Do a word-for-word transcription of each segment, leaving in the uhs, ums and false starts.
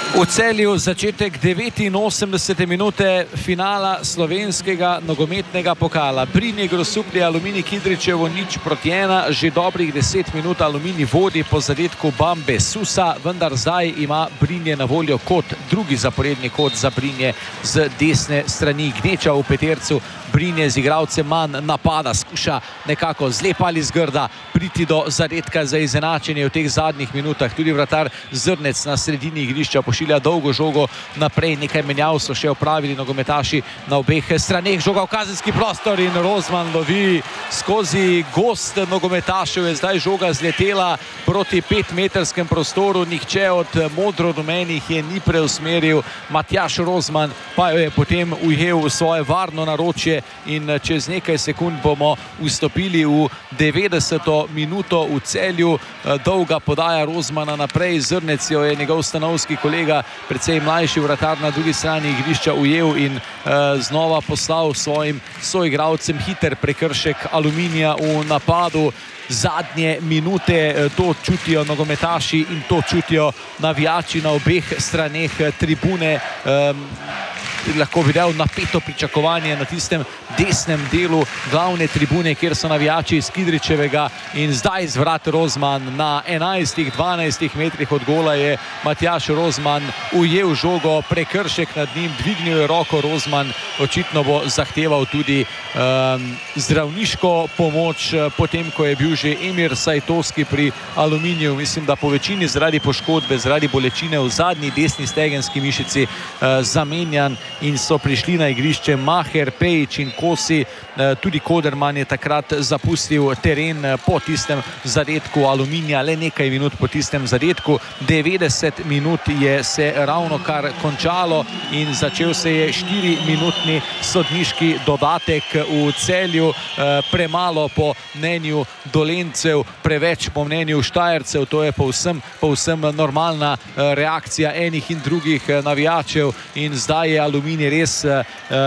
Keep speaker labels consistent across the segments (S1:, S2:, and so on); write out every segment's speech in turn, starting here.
S1: V Celju začetek devetinosemdesete minute finala slovenskega nogometnega pokala. Brinje Grosuplje, Aluminij Kidričevo nič proti ena, že dobrih deset minut Aluminij vodi po zadetku Bambe Susa, vendar zdaj ima Brinje na voljo kot drugi zaporedni kot za Brinje z desne strani. Gneča v petercu, Brinje z igralcem manj napada, skuša nekako zlepa ali zgrda priti do zadetka za izenačenje v teh zadnjih minutah. Tudi vratar Zrnec na sredini igrišča pošilja dolgo žogo naprej, nekaj menjav so še opravili nogometaši na obeh straneh. Žoga v kazenski prostor in Rozman lovi skozi gost nogometašev. Je zdaj žoga zletela proti petmetrskem prostoru, nihče od modro-rumenih je ni preusmeril. Matjaž Rozman pa jo je potem ujel v svoje varno naročje in čez nekaj sekund bomo vstopili v devetdeseto minuto v Celju. Dolga podaja Rozmana naprej, Zrnec jo je njegov stanovski kolega, precej mlajši vratar na drugi strani igrišča ujel in uh, znova poslal svojim soigralcem hiter prekršek Aluminija v napadu. Zadnje minute, to čutijo nogometaši in to čutijo navijači na obeh straneh tribune. Um, lahko videl napeto pričakovanje na tistem desnem delu glavne tribune, kjer so navijači iz Kidričevega, in zdaj zvrat Rozman na enajstih dvanajstih metrih od gola je Matjaž Rozman ujel žogo, prekršek nad njim, dvignil je roko Rozman, očitno bo zahteval tudi um, zdravniško pomoč, potem ko je bil že Emir Sajtovski pri Aluminiju, mislim, da po večini zaradi poškodbe, zaradi bolečine v zadnji desni stegenski mišici uh, zamenjan in so prišli na igrišče Maher, Pejić in Kosi. Tudi Koderman je takrat zapustil teren po tistem zadetku Aluminija, le nekaj minut po tistem zadetku. devetdeset minut je se ravno kar končalo in začel se je štiriminutni sodniški dodatek v Celju. Premalo po mnenju Dolencev, preveč po mnenju Štajercev. To je povsem, povsem normalna reakcija enih in drugih navijačev in zdaj je Aluminij res uh,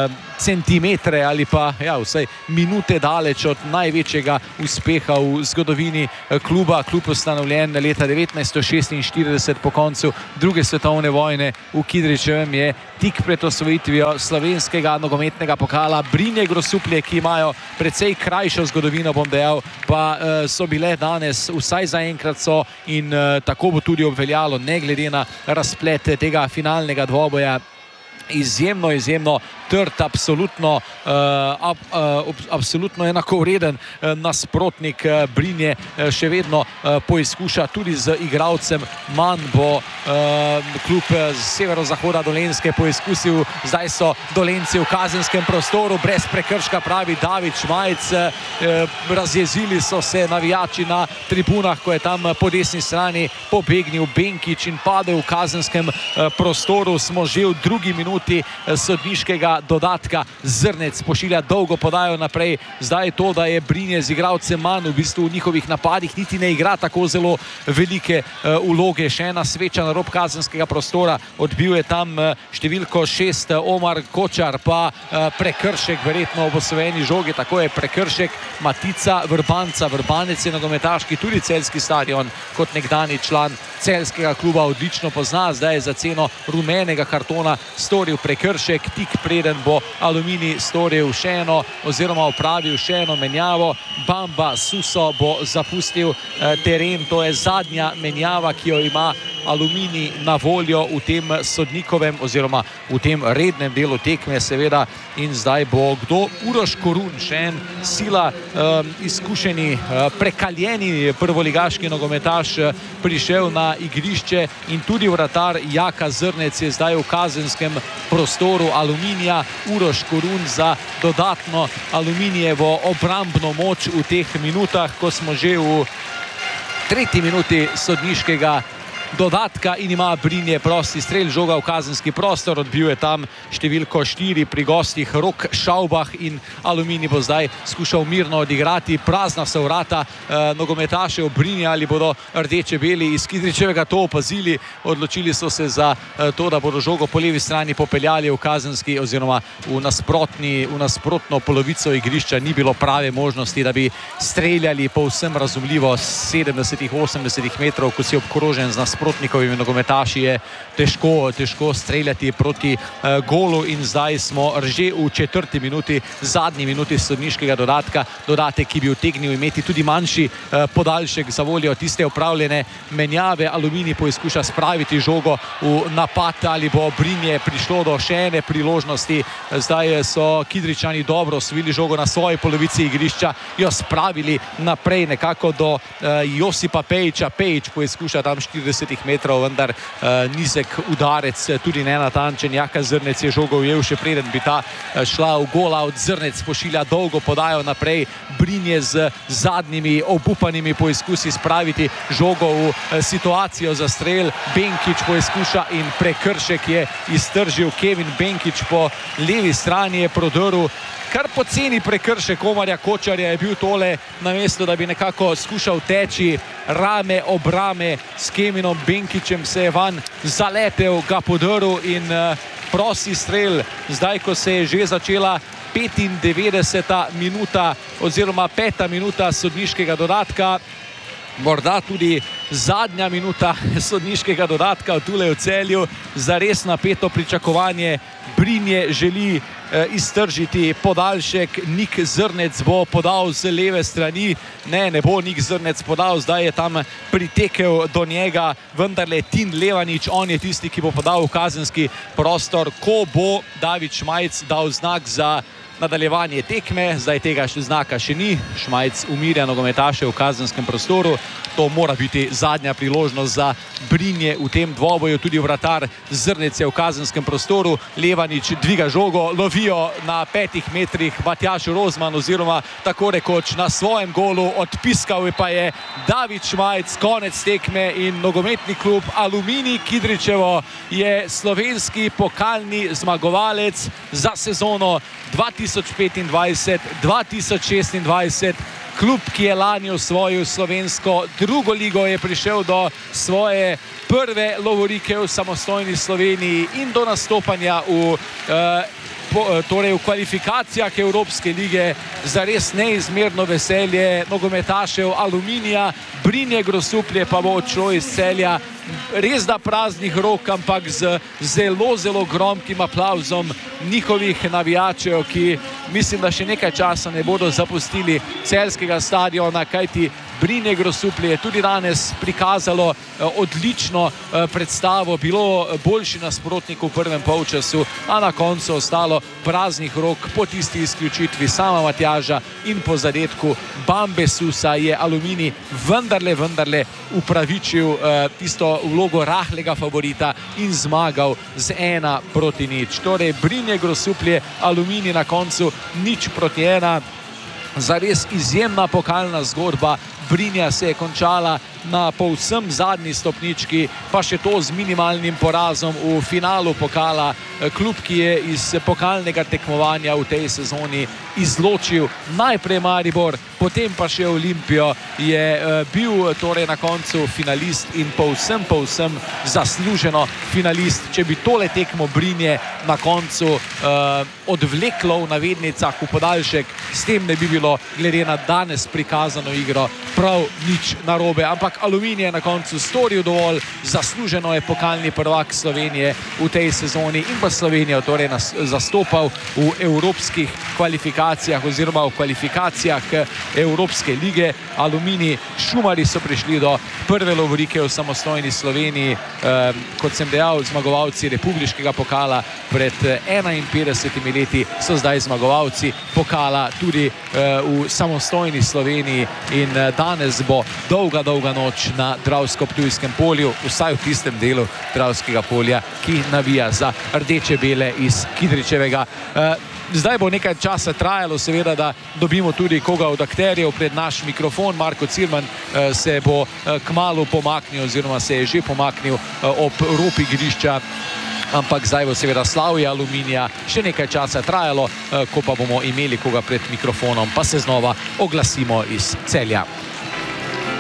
S1: centimetre ali pa ja, vsaj minute daleč od največjega uspeha v zgodovini kluba. Klub ustanovljen leta devetnajststo šestinštirideset po koncu druge svetovne vojne v Kidričevem je tik pred osvojitvijo slovenskega nogometnega pokala. Brinje Grosuplje, ki imajo precej krajšo zgodovino, bom dejal, pa uh, so bile danes, vsaj zaenkrat so in uh, tako bo tudi obveljalo, ne glede na razplet tega finalnega dvoboja. Izjemno, izjemno trd, absolutno, uh, ab, uh, absolutno enakovreden uh, nasprotnik. uh, Brinje uh, še vedno uh, poizkuša tudi z igralcem manj, bo uh, klub z severozahoda Dolenjske poizkusil. Zdaj so Dolenci v kazenskem prostoru, brez prekrška, pravi David Šmajc. uh, Razjezili so se navijači na tribunah, ko je tam po desni strani pobegnil Benkič in padel v kazenskem uh, prostoru. Smo že v drugi minuti sodniškega dodatka. Zrnec pošilja dolgo podajo naprej. Zdaj to, da je Brinje z igralcem manj v bistvu v njihovih napadih niti ne igra tako zelo velike uh, vloge. Še ena sveča na rob kazenskega prostora, odbil je tam uh, številko šest Omar Kočar, pa uh, prekršek verjetno ob osvojeni žogi, tako je prekršek Matica Vrbanca. Vrbanec je nogometaški, tudi celjski stadion kot nekdani član celjskega kluba odlično pozna. Zdaj je za ceno rumenega kartona storil prekršek, tik preden bo Aluminij storil še eno oziroma opravil še eno menjavo. Bamba Suso bo zapustil eh, teren, to je zadnja menjava, ki jo ima Aluminij na voljo v tem sodnikovem oziroma v tem rednem delu tekme seveda. In zdaj bo kdo? Uroš Korun, še en sila um, izkušeni, uh, prekaljeni prvoligaški nogometaš uh, prišel na igrišče in tudi vratar Jaka Zrnec je zdaj v kazenskem prostoru Aluminija. Uroš Korun za dodatno Aluminijevo obrambno moč v teh minutah, ko smo že v tretji minuti sodniškega dodatka in ima Brinje prosti strel, žoga v kazenski prostor, odbil je tam številko štiri pri gostih Rok Šaubah in Aluminij bo zdaj skušal mirno odigrati. Prazna so vrata eh, nogometašev Brinje, ali bodo rdeče-beli iz Kidričevega to opazili. Odločili so se za eh, to, da bodo žogo po levi strani popeljali v kazenski oziroma v nasprotni, v nasprotno polovico igrišča. Ni bilo prave možnosti, da bi streljali povsem razumljivo s sedemdesetih, osemdesetih metrov, ko si obkrožen z nasprotnim nasprotnikovimi nogometaši je težko, težko streljati proti uh, golu in zdaj smo že v četrti minuti, zadnji minuti sodniškega dodatka, dodatek, ki bi utegnil imeti tudi manjši uh, podaljšek za voljo tiste opravljene menjave. Aluminij poizkuša spraviti žogo v napad, ali bo Brinje prišlo do še ene priložnosti. Zdaj so Kidričani dobro osvojili žogo na svoji polovici igrišča, jo spravili naprej nekako do uh, Josipa Pejića. Pejić poizkuša tam štirideset metrov, vendar uh, nizek udarec, tudi nenatančen. Jaka Zrnec je žogo ujel, še preden bi ta uh, šla v gol out. Zrnec pošilja dolgo podajo naprej. Brinje z zadnjimi obupanimi poizkusi spraviti žogo v uh, situacijo za strel. Benkič poizkuša in prekršek je iztržil. Kevin Benkič po levi strani je prodrl. Kar poceni prekršek Omarja Kočarja je bil tole, namesto da bi nekako skušal teči rame ob rame s Kevinom Benkičem, se je van zaletel, ga podrl in uh, prosi strel. Zdaj, ko se je že začela petindevetdeseta minuta oziroma peta minuta sodniškega dodatka, morda tudi zadnja minuta sodniškega dodatka tule v Celju, zares napeto pričakovanje. Brinje želi eh, iztržiti podaljšek. Nik Zrnec bo podal z leve strani. Ne, ne bo Nik Zrnec podal, zdaj je tam pritekel do njega vendarle Tin Levanič, on je tisti, ki bo podal v kazenski prostor, ko bo David Šmajc dal znak za nadaljevanje tekme. Zdaj tega znaka še ni. Šmajc umirja nogometaše v kazenskem prostoru. To mora biti zadnja priložnost za Brinje v tem dvoboju. Tudi vratar Zrnec je v kazenskem prostoru. Levanič dviga žogo, lovijo na petih metrih Matjaž Rozman oziroma tako rekoč na svojem golu. Odpiskal pa je David Šmajc. Konec tekme in nogometni klub Aluminij Kidričevo je slovenski pokalni zmagovalec za sezono dva tisoč petindvajset dva tisoč šestindvajset. Klub, ki je lani osvojil slovensko drugo ligo, je prišel do svoje prve lovorike v samostojni Sloveniji in do nastopanja v, eh, po, torej v kvalifikacijah Evropske lige. Zares neizmerno veselje nogometašev Aluminija. Brinje Grosuplje pa bo odšlo iz Celja res da praznih rok, ampak z zelo, zelo gromkim aplavzom njihovih navijačev, ki mislim, da še nekaj časa ne bodo zapustili celjskega stadiona, kajti Brinje Grosuplje je tudi danes prikazalo odlično predstavo, bilo boljši nasprotnik v prvem polčasu, a na koncu ostalo praznih rok. Po tisti izključitvi sama Matjaža in po zadetku Bambe Susa je Aluminij vendarle, vendarle upravičil tisto vlogo rahlega favorita in zmagal z ena proti nič. Torej Brinje Grosuplje, Aluminij na koncu nič proti ena. Zares izjemna pokalna zgodba. Brinja se je končala na povsem zadnji stopnički, pa še to z minimalnim porazom v finalu pokala. Klub, ki je iz pokalnega tekmovanja v tej sezoni izločil najprej Maribor, potem pa še Olimpijo, je bil torej na koncu finalist in povsem, povsem zasluženo finalist. Če bi tole tekmo Brinje na koncu uh, odvleklo v navednicah v podaljšek, s tem ne bi bilo glede na danes prikazano igro prav nič narobe, ampak Aluminij je na koncu storil dovolj, zasluženo je pokalni prvak Slovenije v tej sezoni in pa Slovenijo torej nas zastopal v evropskih kvalifikacijah oziroma v kvalifikacijah Evropske lige. Aluminij, Šumarji so prišli do prve lovorike v samostojni Sloveniji, e, kot sem dejal, zmagovalci republiškega pokala pred enainpetdesetimi leti so zdaj zmagovalci pokala tudi e, v samostojni Sloveniji in danes bo dolga, dolga noč na Dravsko-Ptujskem polju, vsaj v tistem delu Dravskega polja, ki navija za rdeče-bele iz Kidričevega. Zdaj bo nekaj časa trajalo, seveda, da dobimo tudi koga od akterjev pred naš mikrofon. Marko Cirman se bo kmalu pomaknil oziroma se je že pomaknil ob rob igrišča, ampak zdaj bo seveda slavje Aluminija še nekaj časa trajalo, ko pa bomo imeli koga pred mikrofonom, pa se znova oglasimo iz Celja.